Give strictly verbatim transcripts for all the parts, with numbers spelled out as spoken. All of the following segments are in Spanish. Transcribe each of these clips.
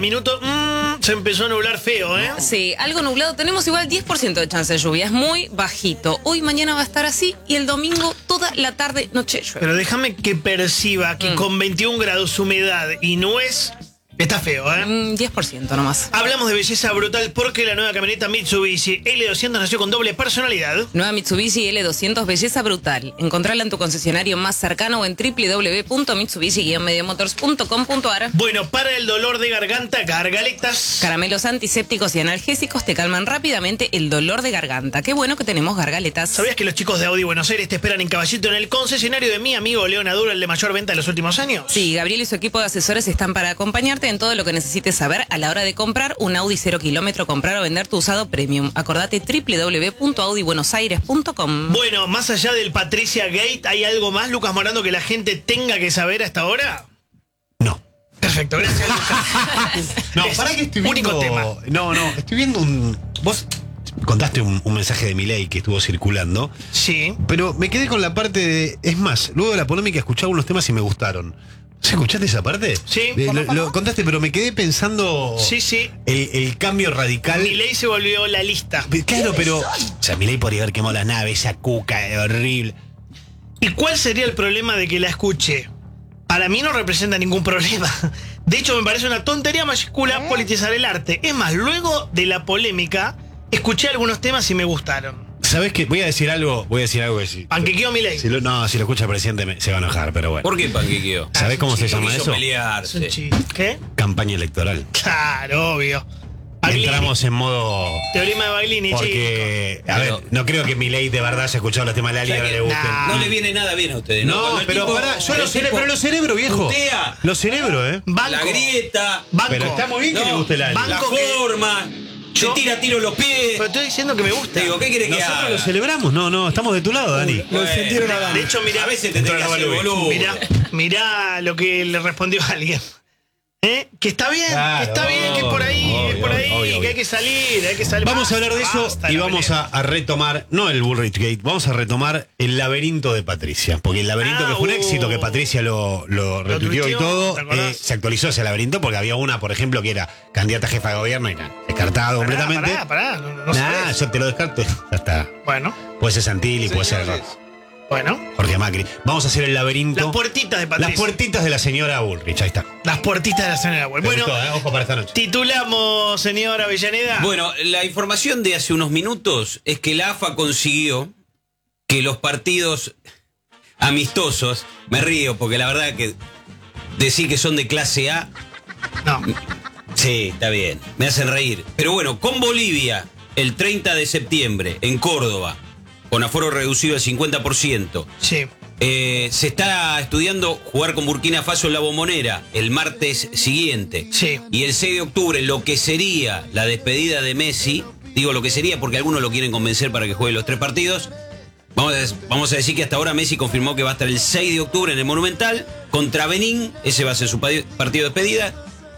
Minuto, mmm, se empezó a nublar feo, ¿eh? Sí, algo nublado. Tenemos igual diez por ciento de chance de lluvia. Es muy bajito. Hoy, mañana va a estar así y el domingo toda la tarde, noche llueve. Pero déjame que perciba que mm. con veintiún grados, humedad y nuez, está feo, ¿eh? Mm, diez por ciento nomás. Hablamos de belleza brutal porque la nueva camioneta Mitsubishi L doscientos nació con doble personalidad. Nueva Mitsubishi L doscientos, belleza brutal. Encontrala en tu concesionario más cercano o en w w w punto mitsubishi guion mediamotors punto com punto a r. Bueno, para el dolor de garganta, gargaletas. Caramelos antisépticos y analgésicos te calman rápidamente el dolor de garganta. Qué bueno que tenemos gargaletas. ¿Sabías que los chicos de Audi Buenos Aires te esperan en Caballito en el concesionario de mi amigo Leonaduro, el de mayor venta de los últimos años? Sí, Gabriel y su equipo de asesores están para acompañarte en todo lo que necesites saber a la hora de comprar un Audi cero kilómetro, comprar o vender tu usado premium. Acordate w w w punto audi buenos aires punto com. Bueno, más allá del Patricia Gate, ¿hay algo más, Lucas Morando, que la gente tenga que saber hasta ahora? No. Perfecto, gracias, Lucas. No, para que estoy viendo... Único tema. No, no, estoy viendo un... Vos contaste un, un mensaje de Milei que estuvo circulando. Sí. Pero me quedé con la parte de... Es más, luego de la polémica escuché algunos temas y me gustaron. ¿Escuchaste esa parte? Sí. Eh, lo, lo contaste, pero me quedé pensando... Sí, sí. El, el cambio radical... Milei se volvió la lista. Claro, pero... O sea, Milei podría haber quemado las naves, esa cuca, es horrible. ¿Y cuál sería el problema de que la escuche? Para mí no representa ningún problema. De hecho, me parece una tontería mayúscula politizar el arte. Es más, luego de la polémica, escuché algunos temas y me gustaron. ¿Sabes qué? Voy a decir algo, voy a decir algo que sí. ¿Panquequeo Milei? Si lo, no, si lo escucha el presidente me, se va a enojar, pero bueno. ¿Por qué panquequeo? ¿Sabés cómo se llama eso? Pelearse. ¿Qué? Campaña electoral. Claro, obvio. Baglini. Entramos en modo... Teorema de Baglini, porque, a ver, no creo que Milei de verdad haya escuchado los temas de la liga y no le gusten. Nah. No le viene nada bien a ustedes, ¿no? No, Cuando el pero tipo- pará, yo el lo cerebro, tipo pero lo cerebro, viejo. putea, Lo cerebro, ¿eh? Banco. la grieta, Banco. Pero está muy bien que No, le guste la liga. la Banco que- forma, Yo- se tira tiro los pies. Pero estoy diciendo que me gusta. Digo, ¿qué quiere que Nosotros haga? lo celebramos, no, no, estamos de tu lado, Dani. Bueno, sintieron a Dani. De hecho, mirá, a veces te tenés que hacer boludo. mirá, mirá lo que le respondió a alguien. ¿Eh? Que está bien, Claro, que está bien, que es por ahí, obvio, que es por ahí, obvio, obvio. que hay que salir, hay que salir. Vamos a hablar de eso Basta, y la vamos pelea. a, a retomar, no el Bullrich Gate, vamos a retomar el laberinto de Patricia. Porque el laberinto Ah, que fue un uh. éxito, que Patricia lo, lo retuiteó y tuiteó, todo, ¿te acordás? eh, se actualizó ese laberinto porque había una, por ejemplo, que era candidata a jefa de gobierno y nada, descartado Pará, completamente. Pará, pará, no, no Nah, sabés. yo te lo descarto, ya está. Bueno, Puede ser Santilli, puede ser bueno. Jorge Macri. Vamos a hacer el laberinto. Las puertitas de Patricia. Las puertitas de la señora Bullrich, ahí está. Las puertitas de la señora Bull. Me Bueno, gustó, ¿eh? Ojo para esta noche. titulamos, señora Avellaneda. Bueno, la información de hace unos minutos es que la A F A consiguió que los partidos amistosos, me río porque la verdad que decir que son de clase A, No. sí, está bien, me hacen reír. Pero bueno, con Bolivia, el treinta de septiembre, en Córdoba, con aforo reducido al cincuenta por ciento. Sí. Eh, se está estudiando jugar con Burkina Faso en la Bombonera el martes siguiente. Sí. Y el seis de octubre, lo que sería la despedida de Messi, digo lo que sería porque algunos lo quieren convencer para que juegue los tres partidos. Vamos a, vamos a decir que hasta ahora Messi confirmó que va a estar el seis de octubre en el Monumental contra Benín. Ese va a ser su partido de despedida.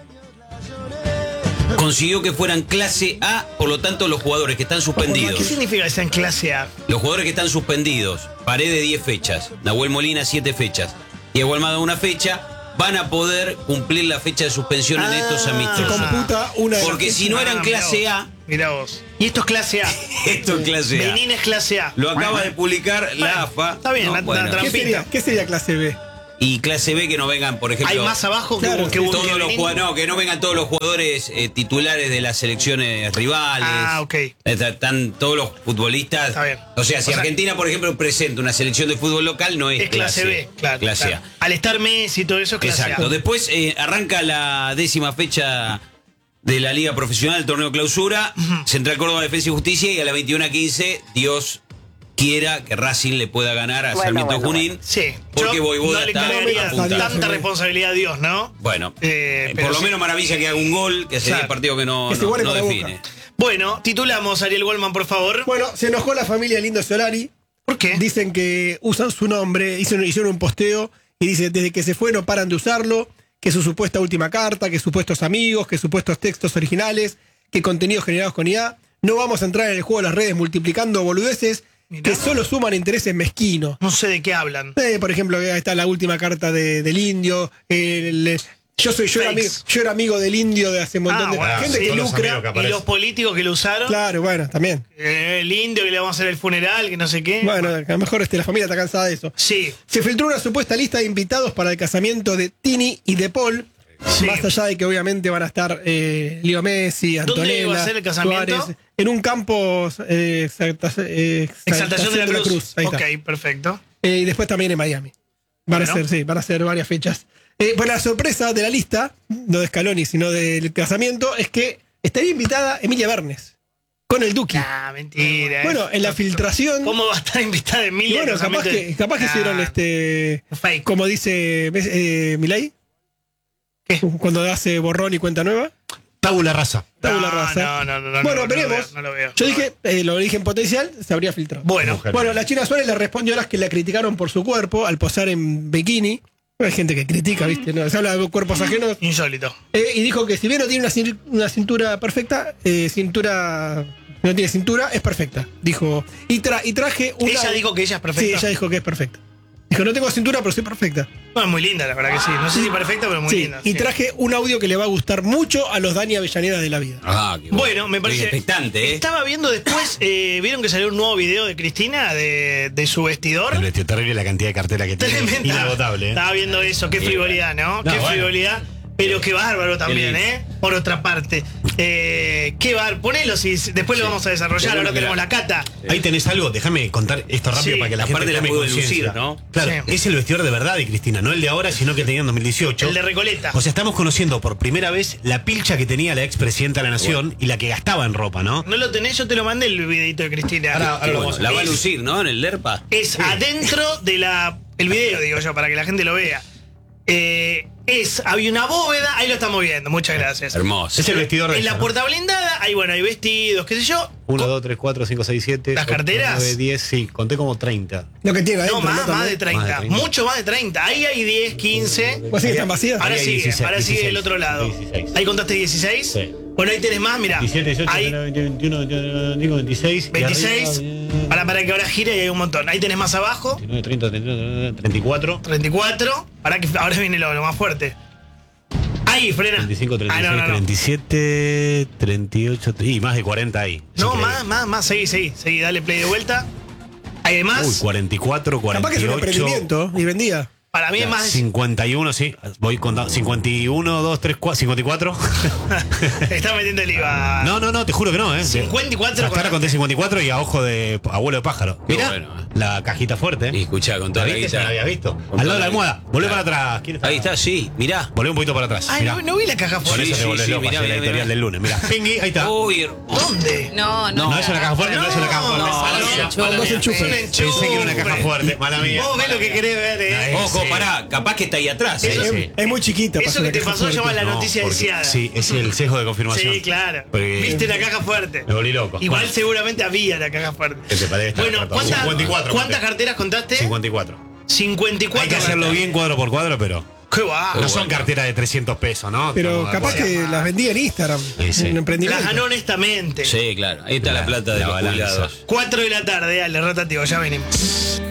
Consiguió que fueran clase A, por lo tanto los jugadores que están suspendidos. ¿Qué significa que sea en clase A? Los jugadores que están suspendidos, Paredes diez fechas, Nahuel Molina siete fechas, Diego Almada una fecha, van a poder cumplir la fecha de suspensión en Ah, estos Se amistosos. computa una de Porque las si no Ah, eran mirá clase vos. A, Mirá vos. Y esto es clase A. esto es clase A. Benín es clase A. Lo acaba de publicar la A F A. está bien, la- la Bueno, tra- ¿Qué sería, ¿Qué sería clase B? y clase B que no vengan, por ejemplo, Hay más abajo que, Claro, que, sí. que todos los Benín. jugad- no, que no vengan todos los jugadores eh, titulares de las selecciones rivales. Ah, ok. Está- Están todos los futbolistas. Está bien. O sea, si O sea, Argentina, por ejemplo, presenta una selección de fútbol local, no es, Es clase B, claro. Clase claro. A. Al estar Messi y todo eso es clase Exacto. A. Después eh, arranca la décima fecha de la Liga Profesional, el torneo clausura. Central Córdoba, Defensa y Justicia. Y a las veintiuna quince, Dios quiera que Racing le pueda ganar a Bueno, Sarmiento bueno, Junín. Sí. Porque Yo Voivoda no le está cargaría apuntando. tanta responsabilidad a Dios, ¿no? Bueno, Eh, eh, pero por lo sí. menos maravilla que haga un gol, que sería Claro. el partido que no, Que se no- iguale no para Boca. define. Bueno, titulamos, Ariel Goldman, por favor. Bueno, se enojó la familia Lindo Solari. ¿Por qué? Dicen que usan su nombre, hicieron, hicieron un posteo y dice desde que se fue no paran de usarlo, que su supuesta última carta, que supuestos amigos, que supuestos textos originales, que contenidos generados con I A. No vamos a entrar en el juego de las redes multiplicando boludeces Mirá. que solo suman intereses mezquinos. No sé de qué hablan. Eh, por ejemplo, ahí está la última carta de- del indio, el, Yo soy yo era, Fakes. amigo, yo era amigo del indio de hace un montón Ah, de bueno, gente sí, que todos los lucra. amigos que Y aparecen. los políticos que lo usaron. Claro, bueno, también. Eh, el indio que le vamos a hacer el funeral, que no sé qué. Bueno, a lo mejor este, la familia está cansada de eso. Sí. Se filtró una supuesta lista de invitados para el casamiento de Tini y de Paul. Sí. Más allá de que obviamente van a estar eh, Leo Messi, ¿Dónde Antonella, iba a ser el casamiento? Suárez, en un campo eh, exalta- eh, Exaltación de la Cruz. Ahí ok, está. perfecto. Eh, y después también en Miami. Van Bueno. a ser, sí, van a ser varias fechas. Eh, pues la sorpresa de la lista, no de Scaloni, sino del casamiento, es que estaría invitada Emilia Bernes con el Duki. Ah, mentira. Bueno, en la filtración. ¿Cómo va a estar invitada Y Emilia? bueno, al capaz casamiento que, de- capaz que Nah, hicieron este. Fake. Como dice eh, Milei, ¿Qué? cuando hace borrón y cuenta nueva. Tabula rasa. Tabula No, rasa. no, no, no, no, bueno, no, no lo veremos. veo, no lo veo. Yo dije, eh, el origen potencial se habría filtrado. Bueno, Mujer. Bueno, la China Suárez le respondió a las que la criticaron por su cuerpo al posar en bikini. Hay gente que critica, ¿viste? No, se habla de cuerpos ajenos. insólito. Eh, y dijo que si bien no tiene una, cin- una cintura perfecta, eh, cintura. No tiene cintura, es perfecta. Dijo. Y, tra- y traje una. Ella dijo que ella es perfecta. Sí, ella dijo que es perfecta. Dijo, no tengo cintura, pero soy perfecta. No, es muy linda, la verdad que sí. No sé si perfecta, pero muy Sí, linda. y sí. traje un audio que le va a gustar mucho a los Dani Avellaneda de la vida. Ah, qué Bueno, me Estoy parece. expectante, ¿eh? Estaba viendo después, eh, vieron que salió un nuevo video de Cristina de, de su vestidor. El vestido terrible, la cantidad de cartera que tiene. Tremenda. Inagotable. ¿eh? Estaba viendo eso, qué frivolidad, ¿no? No, qué bueno. frivolidad. Pero qué bárbaro también, lindo. ¿eh? Por otra parte. Eh, qué bárbaro. Ponelo si después lo vamos a desarrollar. Seguro Ahora que tenemos la- la cata. Ahí tenés algo, déjame contar esto rápido Sí, para que la aparte gente la tome puedo conciencia. delucir, ¿no? Claro, Sí. es el vestidor de verdad de Cristina, no el de ahora, sino que tenía en dos mil dieciocho. El de Recoleta. O sea, estamos conociendo por primera vez la pilcha que tenía la expresidenta de la Nación y la que gastaba en ropa, ¿no? No lo tenés, yo te lo mandé el videito de Cristina. Ahora- ahora Qué lo bueno, vamos a la va a Es- lucir, ¿no? En el DERPA. Es adentro de la. El video, digo yo, para que la gente lo vea. Eh, es, había una bóveda, ahí lo estamos viendo, muchas gracias. Hermoso. Es el vestidor de En la ella, ¿no? puerta blindada, ahí bueno, hay vestidos, qué sé yo. uno, dos, tres, cuatro, cinco, seis, siete. ¿Las carteras? nueve, diez, sí, conté como treinta. Lo que tiene No, adentro, más, También. más de treinta, Más de treinta. mucho más de treinta. Ahí hay diez, quince. ¿Vos sí que están vacías? Ahora Ahí hay sigue, dieciséis, ahora sigue dieciséis, el otro lado. dieciséis. Ahí contaste dieciséis. Sí. Bueno, ahí tenés más, mira. diecisiete, dieciocho, Ahí, diecinueve, veinte, veintiuno, veintiuno, veintiséis. y veintiséis. arriba, Para, para que ahora gire y hay un montón. Ahí tenés más abajo. veintinueve, treinta, treinta y uno, treinta y cuatro. treinta y cuatro. Para que ahora viene lo, lo más fuerte. Ahí, frena. treinta y cinco, treinta y Ah, seis, no, no, no. treinta y siete, treinta y ocho, y más de cuarenta ahí. Es No, increíble. más, más, más. Seguí, seguí. Seguí, dale play de vuelta. Hay más. Uy, cuarenta y cuatro, cuarenta Capaz que y es un ocho. emprendimiento y vendía. Para mí es más de cincuenta y uno, sí. Voy contando. cincuenta y uno, dos, tres, cuatro, cincuenta y cuatro. Está metiendo el I V A. No, no, no, te juro que no, ¿eh? cincuenta y cuatro Hasta ahora conté cincuenta y cuatro y a ojo de abuelo de pájaro. Qué Mirá, bueno, ¿eh? la cajita fuerte, Y ¿eh? escuchá, con ¿La toda la viste? guita. ¿La habías visto? Con Al lado toda de la la almohada. guita. Volvé Claro. para atrás. ¿Quién está? Ahí está, sí, mirá. Volvé un poquito para atrás. Ay, Mirá. no, no vi la caja Por fuerte. eso Sí, te volvés sí, loco, mirá, hacia la mirá, editorial mirá. del lunes. Mirá, Pingui, ahí está. Uy, ¿Dónde? No, no. No, es una caja fuerte, no, es una caja fuerte. No, Mala no, mía, no, mala no mía. se enchufe. Un Pensé que era una caja fuerte. Mala mía. Vos ves lo que querés ver, eh. Ahí. ojo, Sí. pará, capaz que está ahí atrás. Eso ¿eh? Es, sí. es muy chiquita. para Eso ser que una te caja pasó fuerte. llama la No, noticia porque- deseada. Sí, es el sesgo de confirmación. Sí, claro. Porque- Viste la caja fuerte. Me volví loco. Igual Bueno. seguramente había la caja fuerte. Que te parece estar Bueno, cortado. ¿cuántas, cincuenta y cuatro, ¿cuántas conté. carteras contaste? cincuenta y cuatro. cincuenta y cuatro. Hay que hacerlo bien cuadro por cuadro, pero Qué va. no son carteras de trescientos pesos, ¿no? Pero Estamos de capaz acuerdo. que las vendía en Instagram. Sí, sí. Un emprendimiento. Las ganó honestamente. Sí, claro. Ahí está la, La- plata de la los balanza. jubilados. cuatro de la tarde, dale, rotativo, ya venimos.